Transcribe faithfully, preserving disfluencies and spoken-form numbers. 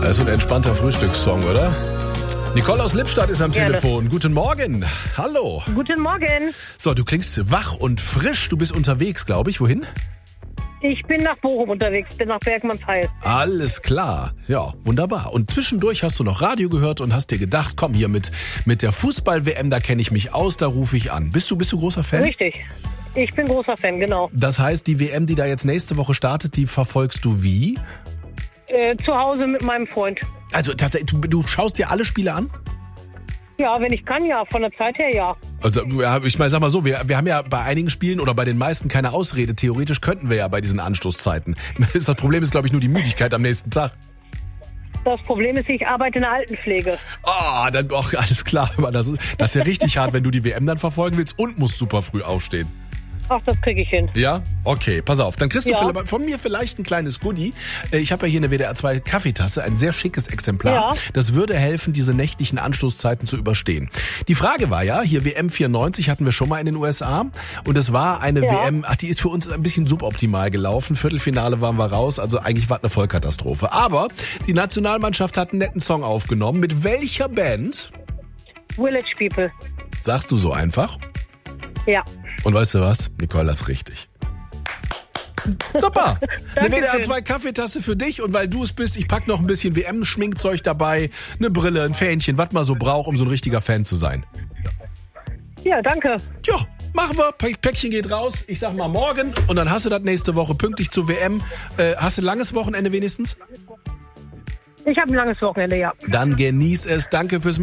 Das ist ein entspannter Frühstückssong, oder? Nicole aus Lippstadt ist am Gerne. Telefon. Guten Morgen. Hallo. Guten Morgen. So, du klingst wach und frisch. Du bist unterwegs, glaube ich. Wohin? Ich bin nach Bochum unterwegs, bin nach Bergmannsheil. Alles klar. Ja, wunderbar. Und zwischendurch hast du noch Radio gehört und hast dir gedacht, komm hier mit, mit der Fußball-W M, da kenne ich mich aus, da rufe ich an. Bist du, bist du großer Fan? Richtig. Ich bin großer Fan, genau. Das heißt, die W M, die da jetzt nächste Woche startet, die verfolgst du wie? Äh, zu Hause mit meinem Freund. Also tatsächlich, du, du schaust dir alle Spiele an? Ja, wenn ich kann, ja. Von der Zeit her, ja. Also ja, ich meine, sag mal so, wir, wir haben ja bei einigen Spielen oder bei den meisten keine Ausrede. Theoretisch könnten wir ja bei diesen Anstoßzeiten. Das Problem ist, glaube ich, nur die Müdigkeit am nächsten Tag. Das Problem ist, ich arbeite in der Altenpflege. Ah, oh, dann auch alles klar. Aber das ist, das ist ja richtig hart, wenn du die W M dann verfolgen willst und musst super früh aufstehen. Ach, das kriege ich hin. Ja? Okay, pass auf. Dann kriegst du Ja. von mir vielleicht ein kleines Goodie. Ich habe ja hier eine W D R zwei Kaffeetasse, ein sehr schickes Exemplar. Ja. Das würde helfen, diese nächtlichen Anstoßzeiten zu überstehen. Die Frage war ja, hier W M vierundneunzig hatten wir schon mal in den U S A. Und es war eine Ja. W M, ach, die ist für uns ein bisschen suboptimal gelaufen. Viertelfinale waren wir raus, also eigentlich war es eine Vollkatastrophe. Aber die Nationalmannschaft hat einen netten Song aufgenommen. Mit welcher Band? Village People. Sagst du so einfach? Ja. Und weißt du was? Nicole, das ist richtig. Super. Eine W D R zwei Kaffeetasse für dich und weil du es bist, ich pack noch ein bisschen W M-Schminkzeug dabei, eine Brille, ein Fähnchen, was man so braucht, um so ein richtiger Fan zu sein. Ja, danke. Ja, machen wir. Pä- Päckchen geht raus. Ich sag mal morgen und dann hast du das nächste Woche pünktlich zur W M. Äh, hast du ein langes Wochenende wenigstens? Ich habe ein langes Wochenende, ja. Dann genieß es. Danke fürs